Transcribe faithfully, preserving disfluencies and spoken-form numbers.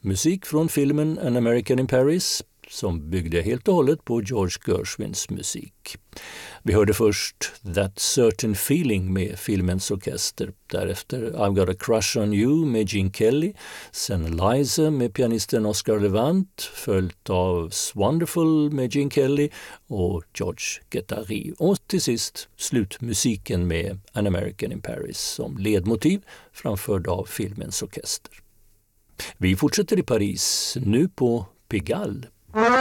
Musik från filmen An American in Paris som byggde helt och hållet på George Gershwins musik. Vi hörde först That Certain Feeling med filmens orkester. Därefter I've Got a Crush on You med Gene Kelly. Sen Liza med pianisten Oscar Levant. Följt av Wonderful med Gene Kelly och George Guettari. Och till sist slutmusiken med An American in Paris som ledmotiv framförd av filmens orkester. Vi fortsätter i Paris, nu på Pigalle.